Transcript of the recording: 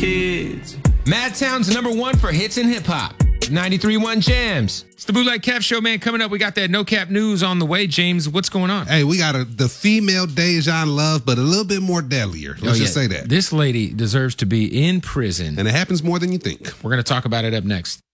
kids. Madtown's #1 for hits and hip hop. 93.1 Jams. It's the Bootleg Kev Show, man. Coming up, we got that No Cap News on the way. James, what's going on? Hey, we got the female Dejan Love, but a little bit more deadlier. Let's just say that. This lady deserves to be in prison. And it happens more than you think. We're going to talk about it up next.